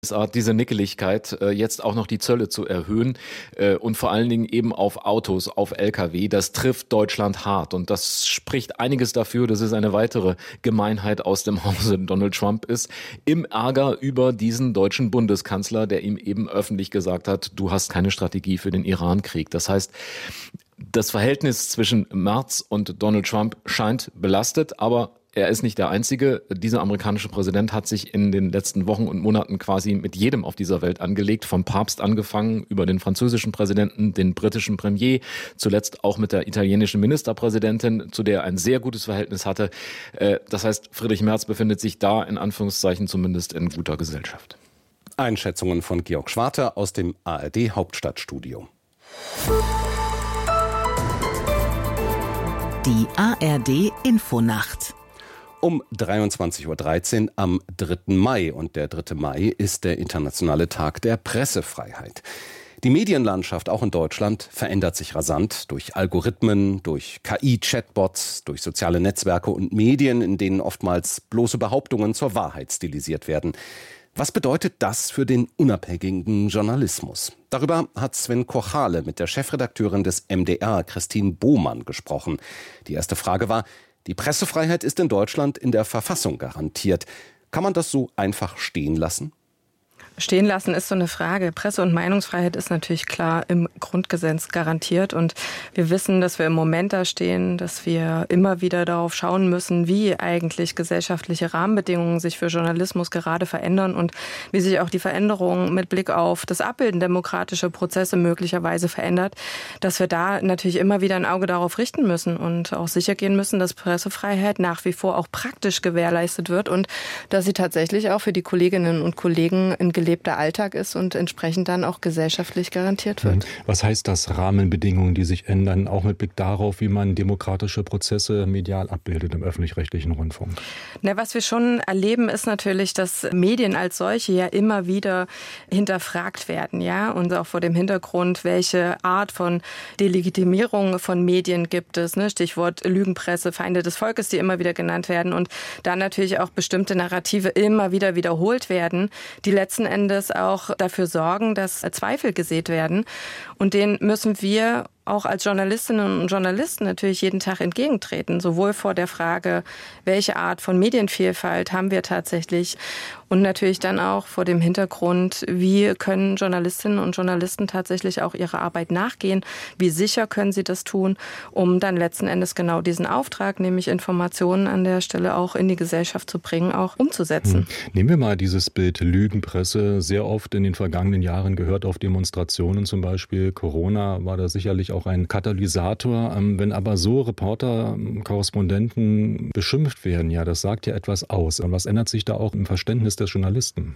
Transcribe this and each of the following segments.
Diese Nickeligkeit, jetzt auch noch die Zölle zu erhöhen und vor allen Dingen eben auf Autos, auf Lkw, das trifft Deutschland hart. Und das spricht einiges dafür, dass es eine weitere Gemeinheit aus dem Hause Donald Trump ist, im Ärger über diesen deutschen Bundeskanzler, der ihm eben öffentlich gesagt hat, du hast keine Strategie für den Irankrieg. Das heißt, das Verhältnis zwischen Merz und Donald Trump scheint belastet, aber er ist nicht der Einzige. Dieser amerikanische Präsident hat sich in den letzten Wochen und Monaten quasi mit jedem auf dieser Welt angelegt, vom Papst angefangen, über den französischen Präsidenten, den britischen Premier, zuletzt auch mit der italienischen Ministerpräsidentin, zu der er ein sehr gutes Verhältnis hatte. Das heißt, Friedrich Merz befindet sich da in Anführungszeichen zumindest in guter Gesellschaft. Einschätzungen von Georg Schwarte aus dem ARD Hauptstadtstudio. Die ARD Infonacht. Um 23:13 Uhr am 3. Mai. Und der 3. Mai ist der internationale Tag der Pressefreiheit. Die Medienlandschaft, auch in Deutschland, verändert sich rasant durch Algorithmen, durch KI-Chatbots, durch soziale Netzwerke und Medien, in denen oftmals bloße Behauptungen zur Wahrheit stilisiert werden. Was bedeutet das für den unabhängigen Journalismus? Darüber hat Sven Kochale mit der Chefredakteurin des MDR, Christine Bohmann, gesprochen. Die erste Frage war: Die Pressefreiheit ist in Deutschland in der Verfassung garantiert. Kann man das so einfach stehen lassen? Stehen lassen ist so eine Frage. Presse- und Meinungsfreiheit ist natürlich klar im Grundgesetz garantiert. Und wir wissen, dass wir im Moment da stehen, dass wir immer wieder darauf schauen müssen, wie eigentlich gesellschaftliche Rahmenbedingungen sich für Journalismus gerade verändern und wie sich auch die Veränderung mit Blick auf das Abbilden demokratischer Prozesse möglicherweise verändert, dass wir da natürlich immer wieder ein Auge darauf richten müssen und auch sicher gehen müssen, dass Pressefreiheit nach wie vor auch praktisch gewährleistet wird und dass sie tatsächlich auch für die Kolleginnen und Kollegen ein gelebter Alltag ist und entsprechend dann auch gesellschaftlich garantiert wird. Was heißt das, Rahmenbedingungen, die sich ändern, auch mit Blick darauf, wie man demokratische Prozesse medial abbildet im öffentlich-rechtlichen Rundfunk? Was wir schon erleben, ist natürlich, dass Medien als solche ja immer wieder hinterfragt werden, ja, und auch vor dem Hintergrund, welche Art von Delegitimierung von Medien gibt es, ne? Stichwort Lügenpresse, Feinde des Volkes, die immer wieder genannt werden und dann natürlich auch bestimmte Narrative immer wieder wiederholt werden, die letzten Endes auch dafür sorgen, dass Zweifel gesät werden. Und denen müssen wir auch als Journalistinnen und Journalisten natürlich jeden Tag entgegentreten, sowohl vor der Frage, welche Art von Medienvielfalt haben wir tatsächlich und natürlich dann auch vor dem Hintergrund, wie können Journalistinnen und Journalisten tatsächlich auch ihrer Arbeit nachgehen, wie sicher können sie das tun, um dann letzten Endes genau diesen Auftrag, nämlich Informationen an der Stelle auch in die Gesellschaft zu bringen, auch umzusetzen. Nehmen wir mal dieses Bild Lügenpresse, sehr oft in den vergangenen Jahren gehört auf Demonstrationen zum Beispiel. Corona war da sicherlich auch ein Katalysator. Wenn aber so Reporter, Korrespondenten beschimpft werden, ja, das sagt ja etwas aus. Und was ändert sich da auch im Verständnis der Journalisten?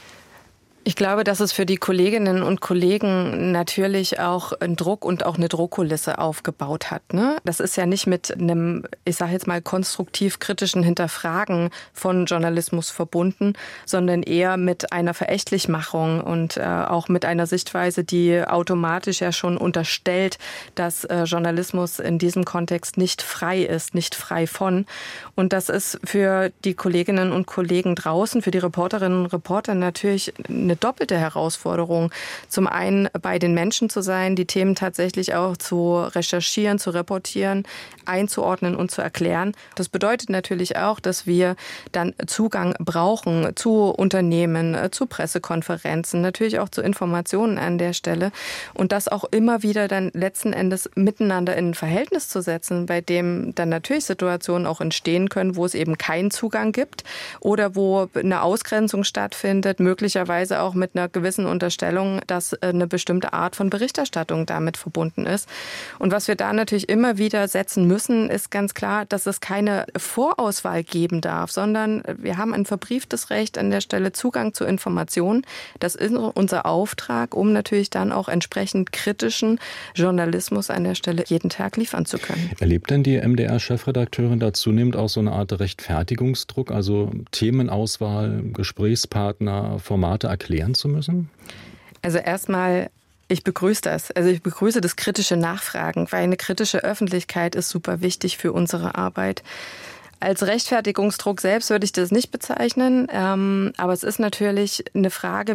Ich glaube, dass es für die Kolleginnen und Kollegen natürlich auch einen Druck und auch eine Druckkulisse aufgebaut hat, ne? Das ist ja nicht mit einem, ich sage jetzt mal, konstruktiv-kritischen Hinterfragen von Journalismus verbunden, sondern eher mit einer Verächtlichmachung und auch mit einer Sichtweise, die automatisch ja schon unterstellt, dass Journalismus in diesem Kontext nicht frei ist, nicht frei von. Und das ist für die Kolleginnen und Kollegen draußen, für die Reporterinnen und Reporter natürlich eine doppelte Herausforderung. Zum einen bei den Menschen zu sein, die Themen tatsächlich auch zu recherchieren, zu reportieren, einzuordnen und zu erklären. Das bedeutet natürlich auch, dass wir dann Zugang brauchen zu Unternehmen, zu Pressekonferenzen, natürlich auch zu Informationen an der Stelle und das auch immer wieder dann letzten Endes miteinander in ein Verhältnis zu setzen, bei dem dann natürlich Situationen auch entstehen können, wo es eben keinen Zugang gibt oder wo eine Ausgrenzung stattfindet, möglicherweise auch mit einer gewissen Unterstellung, dass eine bestimmte Art von Berichterstattung damit verbunden ist. Und was wir da natürlich immer wieder setzen müssen, ist ganz klar, dass es keine Vorauswahl geben darf, sondern wir haben ein verbrieftes Recht an der Stelle Zugang zu Informationen. Das ist unser Auftrag, um natürlich dann auch entsprechend kritischen Journalismus an der Stelle jeden Tag liefern zu können. Erlebt denn die MDR-Chefredakteurin da zunehmend auch so eine Art Rechtfertigungsdruck, also Themenauswahl, Gesprächspartner, Formate erklären zu müssen? Also erstmal, ich begrüße das. Also ich begrüße das kritische Nachfragen, weil eine kritische Öffentlichkeit ist super wichtig für unsere Arbeit. Als Rechtfertigungsdruck selbst würde ich das nicht bezeichnen, aber es ist natürlich eine Frage,